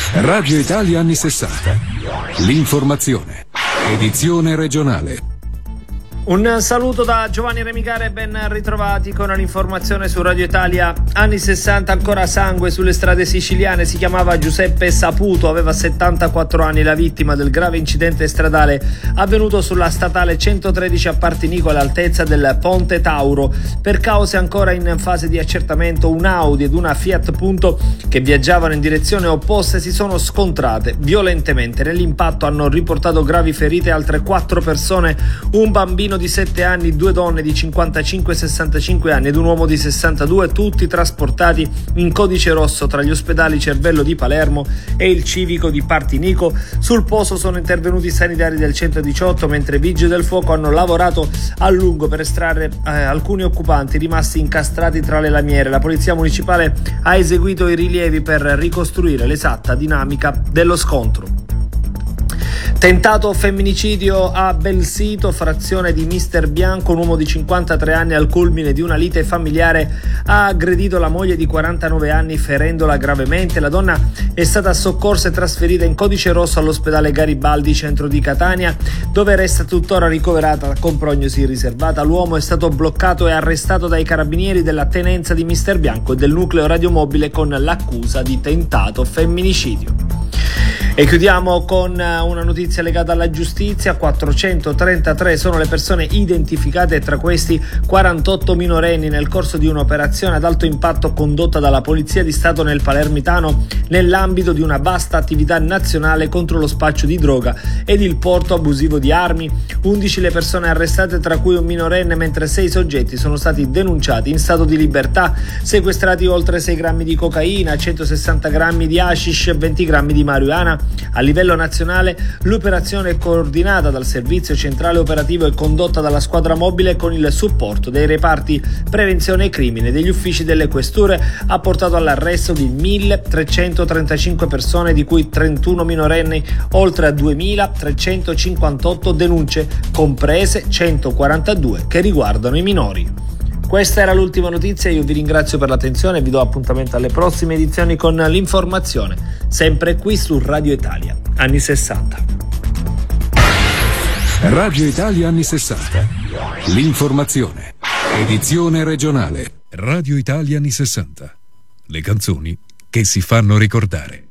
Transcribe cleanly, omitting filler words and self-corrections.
Radio Italia anni 60. L'informazione. Edizione regionale. Un saluto da Giovanni Remigare, ben ritrovati con l'informazione su Radio Italia. Anni 60, ancora sangue sulle strade siciliane. Si chiamava Giuseppe Saputo, aveva 74 anni, la vittima del grave incidente stradale avvenuto sulla statale 113 a Partinico all'altezza del Ponte Tauro. Per cause ancora in fase di accertamento, un Audi ed una Fiat Punto che viaggiavano in direzione opposte si sono scontrate violentemente. Nell'impatto hanno riportato gravi ferite altre 4 persone, un bambino di 7 anni, 2 donne di 55 e 65 anni ed un uomo di 62, tutti trasportati in codice rosso tra gli ospedali Cervello di Palermo e il civico di Partinico. Sul posto sono intervenuti i sanitari del 118, mentre i vigili del fuoco hanno lavorato a lungo per estrarre alcuni occupanti rimasti incastrati tra le lamiere. La polizia municipale ha eseguito i rilievi per ricostruire l'esatta dinamica dello scontro. Tentato femminicidio a Belsito, frazione di Mister Bianco. Un uomo di 53 anni al culmine di una lite familiare ha aggredito la moglie di 49 anni ferendola gravemente. La donna è stata soccorsa e trasferita in codice rosso all'ospedale Garibaldi, centro di Catania, dove resta tuttora ricoverata con prognosi riservata. L'uomo è stato bloccato e arrestato dai carabinieri della tenenza di Mister Bianco e del nucleo radiomobile con l'accusa di tentato femminicidio. E chiudiamo con una notizia legata alla giustizia. 433 sono le persone identificate e tra questi 48 minorenni nel corso di un'operazione ad alto impatto condotta dalla Polizia di Stato nel Palermitano nell'ambito di una vasta attività nazionale contro lo spaccio di droga ed il porto abusivo di armi. 11 le persone arrestate, tra cui un minorenne, mentre 6 soggetti sono stati denunciati in stato di libertà. Sequestrati oltre 6 grammi di cocaina, 160 grammi di hashish, 20 grammi di marijuana. A livello nazionale l'operazione è coordinata dal Servizio Centrale Operativo e condotta dalla Squadra Mobile con il supporto dei reparti Prevenzione e Crimine degli uffici delle questure. Ha portato all'arresto di 1.335 persone, di cui 31 minorenni, oltre a 2.358 denunce, comprese 142 che riguardano i minori. Questa era l'ultima notizia, io vi ringrazio per l'attenzione e vi do appuntamento alle prossime edizioni con l'informazione, sempre qui su Radio Italia, anni 60. Radio Italia anni 60. L'informazione. Edizione regionale. Radio Italia anni 60. Le canzoni che si fanno ricordare.